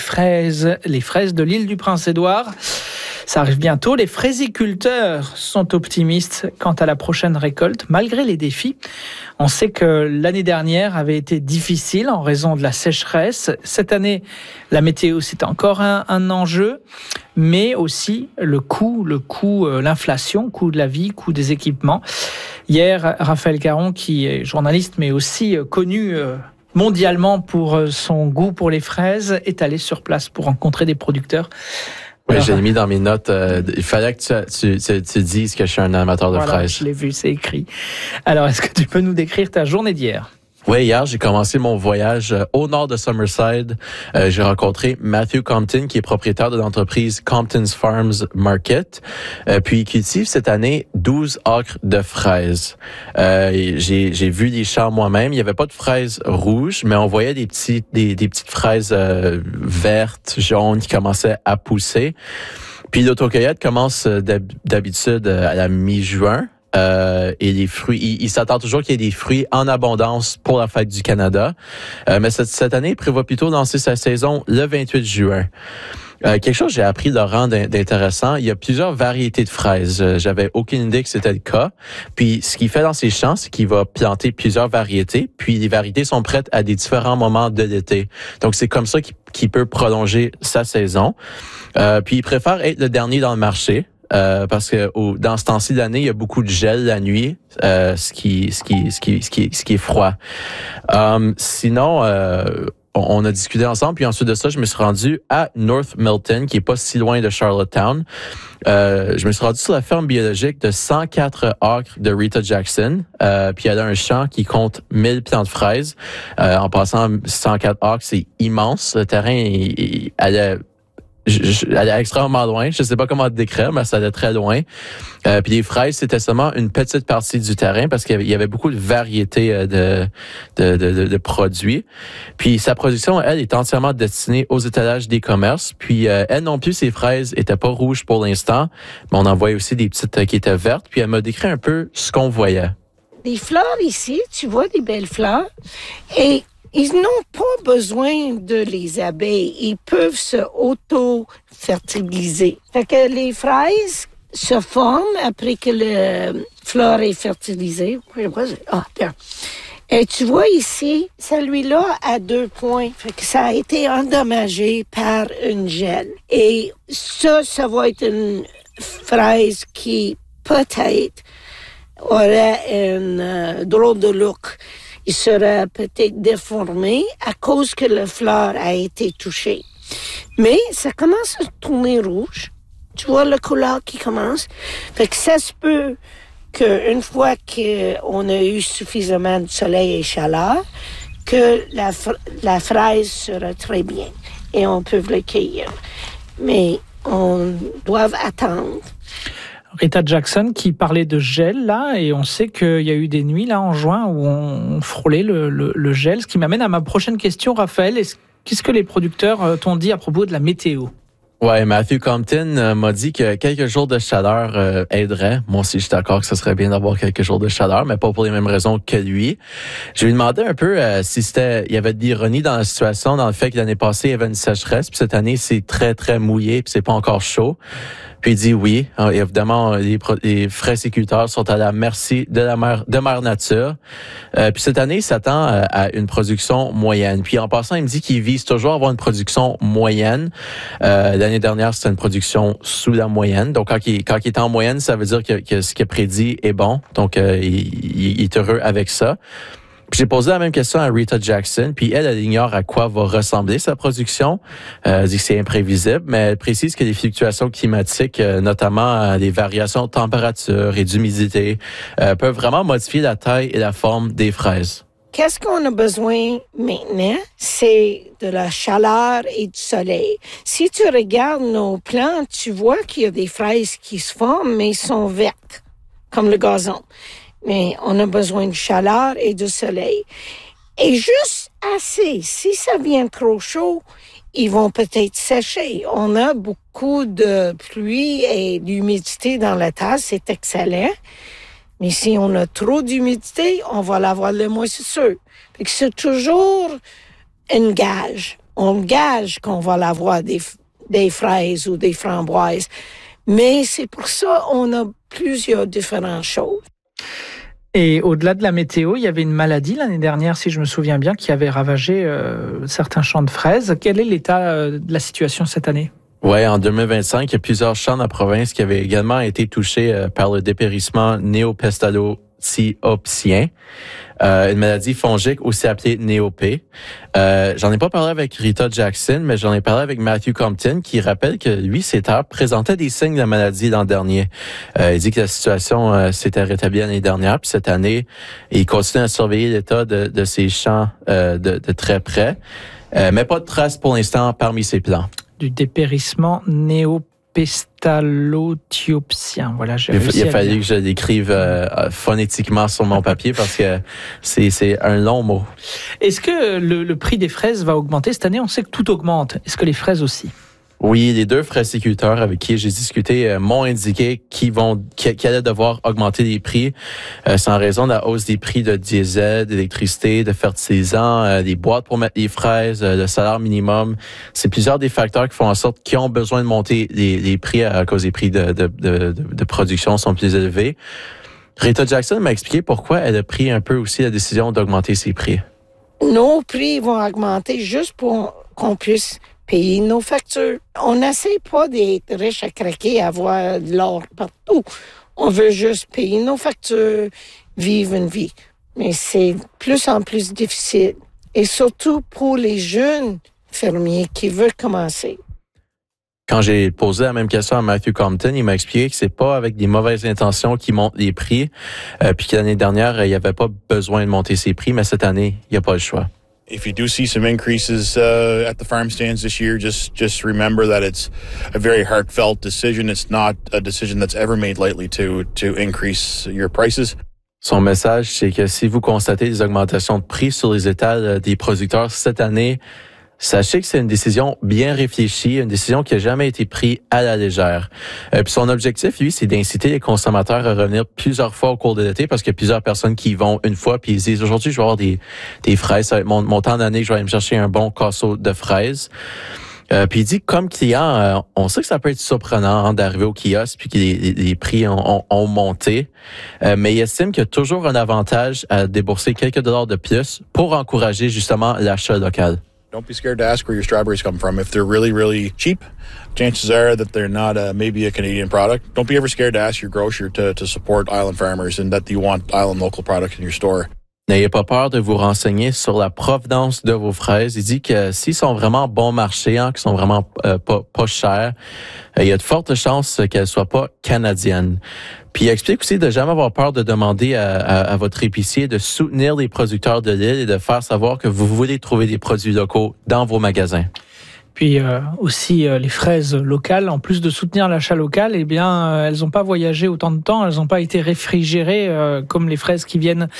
les fraises de l'île du Prince-Édouard. Ça arrive bientôt. Les fraisiculteurs sont optimistes quant à la prochaine récolte, malgré les défis. On sait que l'année dernière avait été difficile en raison de la sécheresse. Cette année, la météo, c'est encore un enjeu, mais aussi le coût, l'inflation, coût de la vie, coût des équipements. Hier, Raphaël Caron, qui est journaliste, mais aussi connu mondialement pour son goût pour les fraises, est allé sur place pour rencontrer des producteurs. Oui, j'ai mis dans mes notes, il fallait que tu dises que je suis un amateur de fraises. Je l'ai vu, c'est écrit. Alors, est-ce que tu peux nous décrire ta journée d'hier? Oui, hier, j'ai commencé mon voyage au nord de Summerside. J'ai rencontré Matthew Compton, qui est propriétaire de l'entreprise Compton's Farms Market, puis il cultive cette année 12 acres de fraises. J'ai vu les champs moi-même. Il n'y avait pas de fraises rouges, mais on voyait des petites fraises vertes, jaunes, qui commençaient à pousser. Puis l'autocueillette commence d'habitude à la mi-juin. Et les fruits, il s'attend toujours qu'il y ait des fruits en abondance pour la fête du Canada. Mais cette année, il prévoit plutôt lancer sa saison le 28 juin. Quelque chose que j'ai appris, Laurent, d'intéressant, il y a plusieurs variétés de fraises. J'avais aucune idée que c'était le cas. Puis, ce qu'il fait dans ses champs, c'est qu'il va planter plusieurs variétés. Puis, les variétés sont prêtes à des différents moments de l'été. Donc, c'est comme ça qu'il peut prolonger sa saison. Puis, il préfère être le dernier dans le marché. Parce que dans ce temps-ci de l'année, il y a beaucoup de gel la nuit, ce qui est froid. Sinon, on a discuté ensemble, puis ensuite de ça, je me suis rendu à North Milton, qui est pas si loin de Charlottetown. Je me suis rendu sur la ferme biologique de 104 acres de Rita Jackson. Puis elle a un champ qui compte 1000 plants de fraises. En passant, 104 acres, c'est immense. Le terrain, elle est extrêmement loin. Je sais pas comment te décrire, mais ça allait très loin. Puis les fraises, c'était seulement une petite partie du terrain parce qu'il y avait beaucoup de variétés de produits. Puis sa production, elle, est entièrement destinée aux étalages des commerces. Puis elle non plus, ses fraises étaient pas rouges pour l'instant, mais on en voyait aussi des petites qui étaient vertes. Puis elle m'a décrit un peu ce qu'on voyait. Des fleurs ici, tu vois des belles fleurs. Et ils n'ont pas besoin de les abeilles. Ils peuvent se auto-fertiliser. Fait que les fraises se forment après que la fleur est fertilisée. Bien. Et tu vois ici, celui-là a 2 points. Fait que ça a été endommagé par une gel. Et ça va être une fraise qui peut-être aurait une drôle de look. Il sera peut-être déformé à cause que la fleur a été touchée. Mais ça commence à tourner rouge. Tu vois la couleur qui commence. Fait que ça se peut qu'une fois qu'on a eu suffisamment de soleil et chaleur, que la fraise sera très bien et on peut le cueillir. Mais on doit attendre. Rita Jackson qui parlait de gel là, et on sait qu'il y a eu des nuits là en juin où on frôlait le gel, ce qui m'amène à ma prochaine question, Raphaël. Qu'est-ce que les producteurs t'ont dit à propos de la météo? Ouais, Matthew Compton m'a dit que quelques jours de chaleur aideraient. Moi aussi, je suis d'accord que ce serait bien d'avoir quelques jours de chaleur, mais pas pour les mêmes raisons que lui. Je lui ai demandé un peu si il y avait de l'ironie dans la situation, dans le fait que l'année passée, il y avait une sécheresse, puis cette année, c'est très, très mouillé, puis c'est pas encore chaud. Puis il dit oui, évidemment, les fraisiculteurs sont à la merci de Mère Nature. Puis cette année, il s'attend à une production moyenne. Puis en passant, il me dit qu'il vise toujours à avoir une production moyenne. L'année dernière, c'était une production sous la moyenne. Donc quand il est en moyenne, ça veut dire que ce qu'il a prédit est bon. Donc il est heureux avec ça. Puis j'ai posé la même question à Rita Jackson, puis elle ignore à quoi va ressembler sa production. Elle dit que c'est imprévisible, mais elle précise que les fluctuations climatiques, notamment les variations de température et d'humidité, peuvent vraiment modifier la taille et la forme des fraises. Qu'est-ce qu'on a besoin maintenant? C'est de la chaleur et du soleil. Si tu regardes nos plants, tu vois qu'il y a des fraises qui se forment, mais sont vertes, comme le gazon. Mais on a besoin de chaleur et de soleil. Et juste assez. Si ça vient trop chaud, ils vont peut-être sécher. On a beaucoup de pluie et d'humidité dans la terre, c'est excellent. Mais si on a trop d'humidité, on va l'avoir le moisissure. Fait que c'est toujours un gage. on gage qu'on va l'avoir des fraises ou des framboises. Mais c'est pour ça qu'on a plusieurs différentes choses. Et au-delà de la météo, il y avait une maladie l'année dernière, si je me souviens bien, qui avait ravagé certains champs de fraises. Quel est l'état de la situation cette année? Ouais, en 2025, il y a plusieurs champs dans la province qui avaient également été touchés par le dépérissement néopestalotiopsien, une maladie fongique aussi appelée néopée. J'en ai pas parlé avec Rita Jackson, mais j'en ai parlé avec Matthew Compton, qui rappelle que lui, ses terres présentaient des signes de la maladie l'an dernier. Il dit que la situation s'était rétablie l'année dernière, puis cette année, il continue à surveiller l'état de ses champs de très près, mais pas de traces pour l'instant parmi ses plants. Du dépérissement néopestalotiopsien. Voilà, il a fallu que je l'écrive phonétiquement sur mon papier parce que c'est un long mot. Est-ce que le prix des fraises va augmenter cette année? On sait que tout augmente. Est-ce que les fraises aussi? Oui, les deux fraisiculteurs avec qui j'ai discuté m'ont indiqué qu'ils allaient devoir augmenter les prix. C'est en raison de la hausse des prix de diesel, d'électricité, de fertilisants, des boîtes pour mettre les fraises, le salaire minimum. C'est plusieurs des facteurs qui font en sorte qu'ils ont besoin de monter les prix à cause des prix de production sont plus élevés. Rita Jackson m'a expliqué pourquoi elle a pris un peu aussi la décision d'augmenter ses prix. Nos prix vont augmenter juste pour qu'on puisse payer nos factures. On n'essaie pas d'être riche à craquer, avoir de l'or partout. On veut juste payer nos factures, vivre une vie. Mais c'est de plus en plus difficile. Et surtout pour les jeunes fermiers qui veulent commencer. Quand j'ai posé la même question à Matthew Compton, il m'a expliqué que c'est pas avec des mauvaises intentions qu'il monte les prix, puis que l'année dernière, il n'y avait pas besoin de monter ses prix, mais cette année, il n'y a pas le choix. If you do see some increases at the farm stands this year, just remember that it's a very heartfelt decision. It's not a decision that's ever made lightly to increase your prices. Son message, c'est que si vous constatez des augmentations de prix sur les étals des producteurs cette année, sachez que c'est une décision bien réfléchie, une décision qui n'a jamais été prise à la légère. Puis son objectif, lui, c'est d'inciter les consommateurs à revenir plusieurs fois au cours de l'été parce qu'il y a plusieurs personnes qui y vont une fois puis ils disent aujourd'hui, je vais avoir des fraises, ça va être mon temps d'année, je vais aller me chercher un bon casseau de fraises. Puis il dit comme client, on sait que ça peut être surprenant d'arriver au kiosque puis que les prix ont monté, mais il estime qu'il y a toujours un avantage à débourser quelques dollars de plus pour encourager justement l'achat local. Don't be scared to ask where your strawberries come from. If they're really, really cheap, chances are that they're not maybe a Canadian product. Don't be ever scared to ask your grocer to support Island farmers and that you want Island local products in your store. N'ayez pas peur de vous renseigner sur la provenance de vos fraises. Il dit que s'ils sont vraiment bon marché, qu'ils sont vraiment pas chers, il y a de fortes chances qu'elles soient pas canadiennes. Puis il explique aussi de jamais avoir peur de demander à votre épicier de soutenir les producteurs de l'île et de faire savoir que vous voulez trouver des produits locaux dans vos magasins. Puis aussi les fraises locales, en plus de soutenir l'achat local, eh bien elles n'ont pas voyagé autant de temps, elles n'ont pas été réfrigérées comme les fraises qui viennent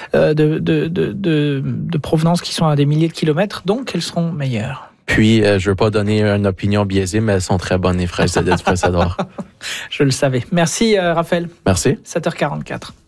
de provenance qui sont à des milliers de kilomètres, donc elles seront meilleures. Puis je veux pas donner une opinion biaisée, mais elles sont très bonnes les fraises de l'île du Prince-Édouard. Je le savais. Merci Raphaël. Merci. 7h44.